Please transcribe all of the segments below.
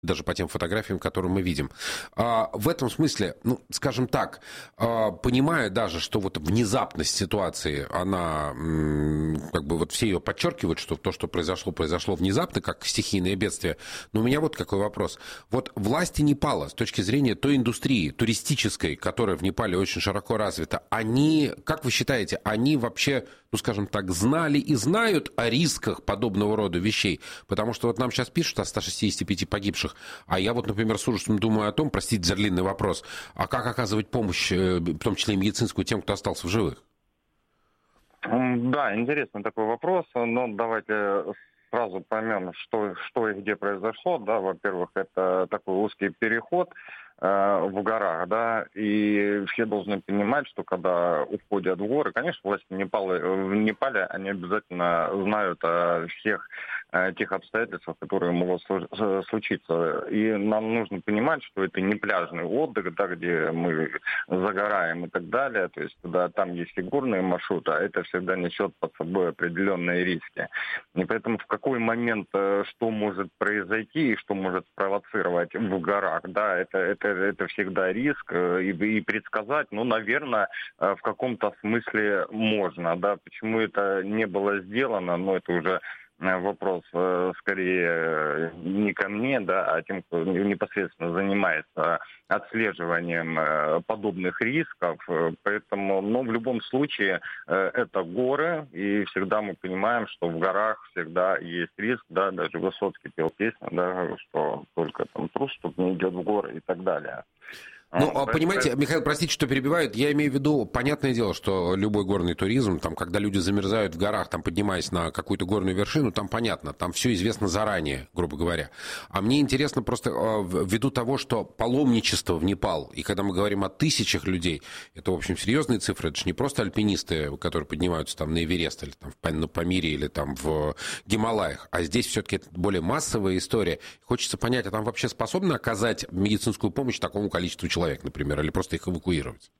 даже по тем фотографиям, которые мы видим. В этом смысле, ну, скажем так, понимая даже, что вот внезапность ситуации, она, как бы вот все ее подчеркивают, что то, что произошло внезапно, как стихийное бедствие. Но у меня вот какой вопрос. Вот власти Непала, с точки зрения той индустрии туристической, которая в Непале очень широко развита, они, как вы считаете, они вообще, ну, скажем так, знали и знают о рисках подобного рода вещей? Потому что вот нам сейчас пишут о 165 погибших, а я вот, например, с ужасом думаю о том, простите за длинный вопрос, а как оказывать помощь, в том числе и медицинскую, тем, кто остался в живых? Да, интересный такой вопрос, но давайте сразу поймем, что и где произошло. Да, во-первых, это такой узкий переход в горах, да, и все должны понимать, что когда уходят в горы, конечно, власти в Непале, они обязательно знают о всех тех обстоятельствах, которые могут случиться. И нам нужно понимать, что это не пляжный отдых, да, где мы загораем и так далее, то есть там есть и горные маршруты, а это всегда несет под собой определенные риски. И поэтому в какой момент что может произойти и что может спровоцировать в горах, да, это всегда риск, и предсказать, ну, наверное, в каком-то смысле можно, да, почему это не было сделано, но это уже вопрос скорее не ко мне, да, а тем, кто непосредственно занимается отслеживанием подобных рисков. Поэтому, но в любом случае это горы, и всегда мы понимаем, что в горах всегда есть риск, да, даже Высоцкий пел песню, да, что только там трус, тут не идет в горы и так далее. Ну, понимаете, Михаил, простите, что перебивают, я имею в виду, понятное дело, что любой горный туризм, там, когда люди замерзают в горах, там, поднимаясь на какую-то горную вершину, там понятно, там все известно заранее, грубо говоря. А мне интересно просто ввиду того, что паломничество в Непал, и когда мы говорим о тысячах людей, это, в общем, серьезные цифры, это же не просто альпинисты, которые поднимаются там на Эверест, или там на Памире, или там в Гималаях, а здесь все-таки это более массовая история. Хочется понять, а там вообще способны оказать медицинскую помощь такому количеству человек, например, или просто их эвакуировать?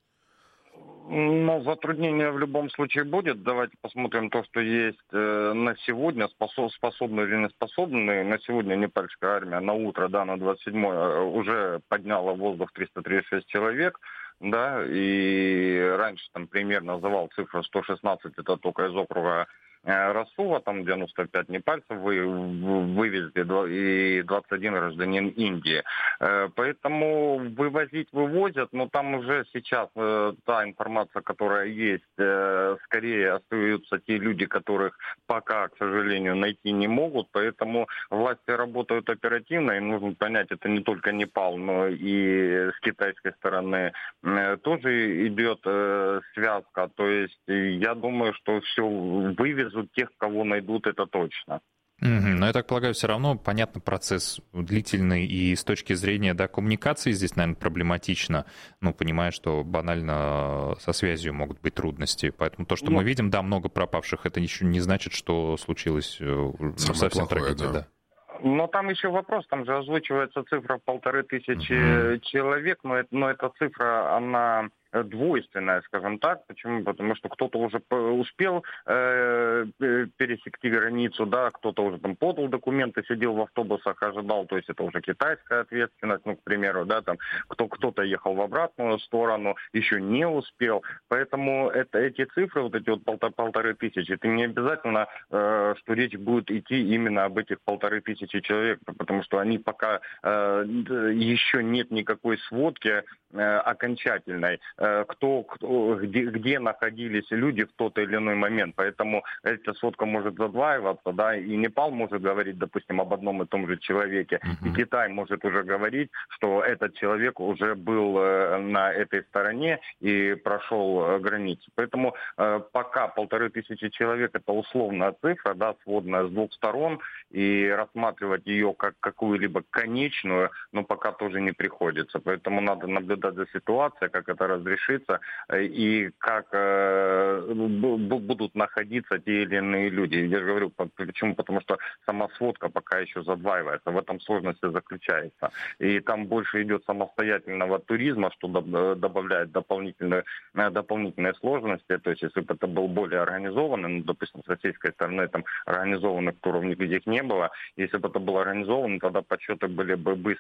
Ну, затруднение в любом случае будет. Давайте посмотрим то, что есть на сегодня, способны или не способны. На сегодня непальская армия на утро, да, на 27-е уже подняла в воздух 336 человек. Да, и раньше там примерно называл цифру 116, это только из округа Расува, там 95 непальцев вывезли и 21 гражданин Индии. Поэтому вывозят, но там уже сейчас та информация, которая есть, скорее остаются те люди, которых пока, к сожалению, найти не могут. Поэтому власти работают оперативно, и нужно понять, это не только Непал, но и с китайской стороны тоже идет связка. То есть я думаю, что все вывезут тех, кого найдут, это точно. Но я так полагаю, все равно, понятно, процесс длительный, и с точки зрения, да, коммуникации здесь, наверное, проблематично, ну, понимая, что банально со связью могут быть трудности. Поэтому то, что мы видим, да, много пропавших, это еще не значит, что случилось совсем трагедия, да. Но там еще вопрос, там же озвучивается цифра в 1500 человек, но эта цифра, она двойственная, скажем так. Почему? Потому что кто-то уже успел пересекти границу, да, кто-то уже там подал документы, сидел в автобусах, ожидал, то есть это уже китайская ответственность, ну, к примеру, да, там кто-то ехал в обратную сторону, еще не успел. Поэтому эти цифры, вот эти вот 1500, это не обязательно, что речь будет идти именно об этих 1500 человек, потому что они пока еще нет никакой сводки окончательной, где находились люди в тот или иной момент. Поэтому эта сводка может задваиваться, да, и Непал может говорить, допустим, об одном и том же человеке, и Китай может уже говорить, что этот человек уже был на этой стороне и прошел границу. Поэтому пока 1500 человек — это условная цифра, да, сводная с двух сторон, и рассматривать ее как какую-либо конечную, но пока тоже не приходится. Поэтому надо наблюдать за ситуацией, как это развивается разрешится и как будут находиться те или иные люди. Я же говорю, почему? Потому что сама сводка пока еще задваивается. В этом сложность и заключается. И там больше идет самостоятельного туризма, что добавляет дополнительные сложности. То есть, если бы это был более организованный, ну, допустим, с российской стороны там организованных туров никаких не было. Если бы это было организовано, тогда подсчеты были бы